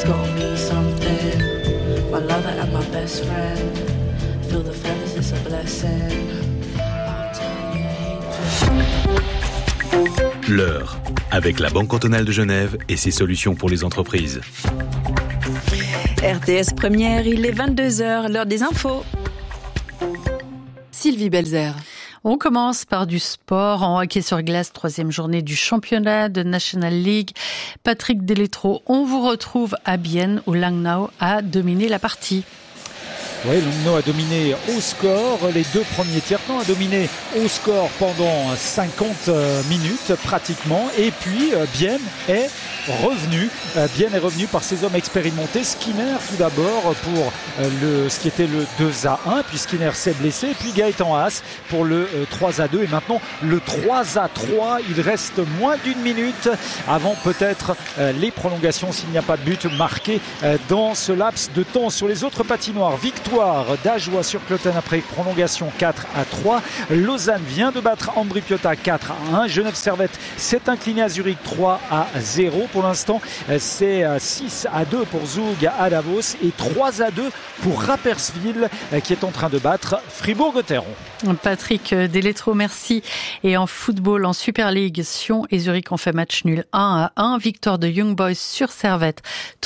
It's gotta be something. My lover and my best friend. Feel the feathers, it's a blessing. I'll tell you, hate you. L'heure, avec la Banque cantonale de Genève et ses solutions pour les entreprises. RTS Première, il est 22h, l'heure des infos. Sylvie Belzer. On commence par du sport en hockey sur glace, 3e journée du championnat de National League. Patrick Deletro, on vous retrouve à Bienne où Langnau a dominé la partie. Oui, Langnau a dominé au score. Les deux premiers tiers-temps a dominé au score pendant 50 minutes pratiquement. Et puis, Bienne est revenu. Bienne est revenu par ses hommes expérimentés. Skinner tout d'abord pour ce qui était le 2-1, puis Skinner s'est blessé. Et puis Gaëtan Haas pour le 3-2. Et maintenant, le 3-3. Il reste moins d'une minute avant peut-être les prolongations s'il n'y a pas de but marqué dans ce laps de temps. Sur les autres patinoires, victoire d'Ajoie sur Cloten après prolongation 4-3. Lausanne vient de battre Ambri Piotta 4-1. Genève Servette s'est incliné à Zurich 3-0. Pour l'instant, c'est 6-2 pour Zug à Davos et 3-2 pour Rapperswil qui est en train de battre Fribourg-Gotteron. Patrick Deletro, merci. Et en football, en Super League, Sion et Zurich ont fait match nul 1-1. Victoire de Young Boys sur Servette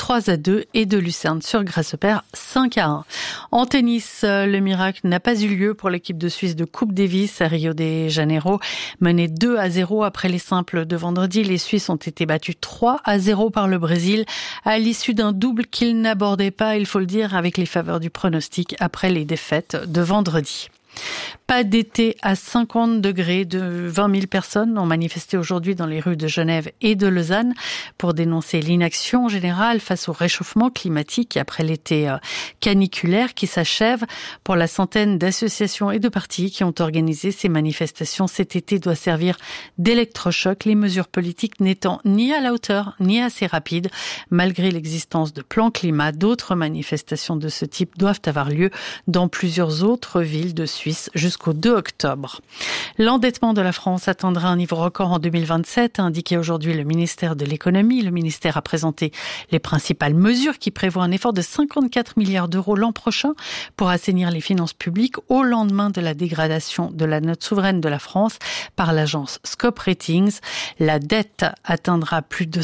3-2 et de Lucerne sur Grasshopper 5-1. En tennis, le miracle n'a pas eu lieu pour l'équipe de Suisse de Coupe Davis à Rio de Janeiro. Menée 2-0 après les simples de vendredi, les Suisses ont été battus 3-0 par le Brésil à l'issue d'un double qu'ils n'abordaient pas, il faut le dire, avec les faveurs du pronostic après les défaites de vendredi. Pas d'été à 50 degrés. 20 000 personnes ont manifesté aujourd'hui dans les rues de Genève et de Lausanne pour dénoncer l'inaction générale face au réchauffement climatique après l'été caniculaire qui s'achève. Pour la centaine d'associations et de partis qui ont organisé ces manifestations, cet été doit servir d'électrochoc, les mesures politiques n'étant ni à la hauteur ni assez rapides. Malgré l'existence de plans climat, d'autres manifestations de ce type doivent avoir lieu dans plusieurs autres villes de Suisse jusqu'au 2 octobre. L'endettement de la France atteindra un niveau record en 2027, a indiqué aujourd'hui le ministère de l'économie. Le ministère a présenté les principales mesures qui prévoient un effort de 54 milliards d'euros l'an prochain pour assainir les finances publiques au lendemain de la dégradation de la note souveraine de la France par l'agence Scope Ratings. La dette atteindra plus de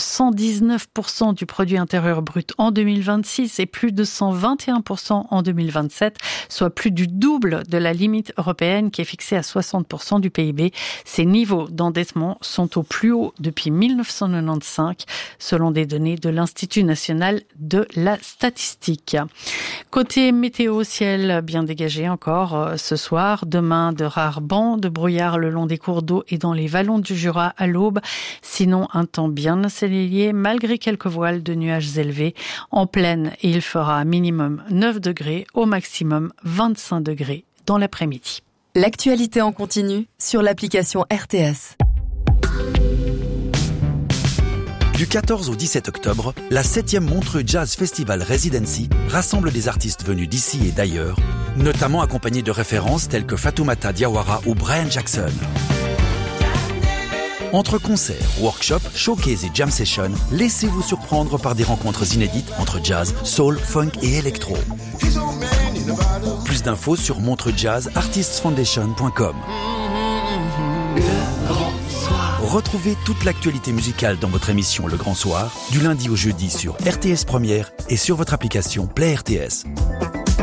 119% du produit intérieur brut en 2026 et plus de 121% en 2027, soit plus du double de la limite européenne qui est fixée à 60% du PIB. Ces niveaux d'endettement sont au plus haut depuis 1995, selon des données de l'Institut national de la statistique. Côté météo, ciel bien dégagé encore ce soir. Demain, de rares bancs de brouillard le long des cours d'eau et dans les vallons du Jura à l'aube. Sinon, un temps bien ensoleillé, malgré quelques voiles de nuages élevés. En plaine, il fera minimum 9 degrés, au maximum 25 degrés dans l'après-midi. L'actualité en continu sur l'application RTS. Du 14 au 17 octobre, la 7e Montreux Jazz Festival Residency rassemble des artistes venus d'ici et d'ailleurs, notamment accompagnés de références telles que Fatoumata Diawara ou Brian Jackson. Entre concerts, workshops, showcases et jam sessions, laissez-vous surprendre par des rencontres inédites entre jazz, soul, funk et électro. Plus d'infos sur montreuxjazzartistsfoundation.com. Retrouvez toute l'actualité musicale dans votre émission Le Grand Soir, du lundi au jeudi sur RTS Première et sur votre application Play RTS.